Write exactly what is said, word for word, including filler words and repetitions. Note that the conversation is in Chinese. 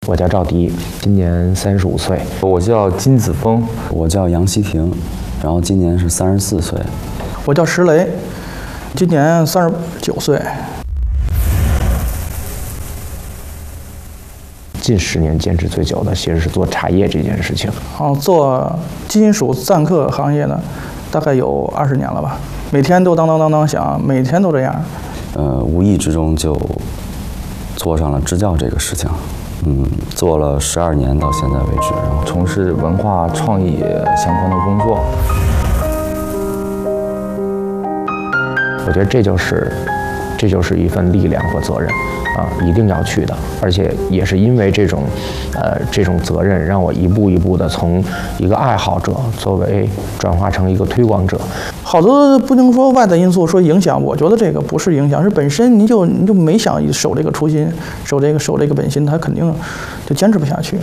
我叫赵迪，今年三十五岁。 我叫金子峰， 我叫杨希婷，然后今年是三十四岁。 我叫石雷，今年三十九岁。 近十年坚持最久的其实是做茶叶这件事情。 哦，做金属赞客行业呢，大概有二十年了吧，每天都当当当当响，每天都这样。 呃，无意之中就做上了支教这个事情。嗯，做了十二年到现在为止，然后从事文化创意相关的工作。 我觉得这就是，这就是一份力量和责任，啊，一定要去的。而且也是因为这种，呃，这种责任，让我一步一步的从一个爱好者，作为转化成一个推广者。 好多不能说外在因素说影响，我觉得这个不是影响，是本身你就你就没想守这个初心，守这个守这个本心，他肯定就坚持不下去。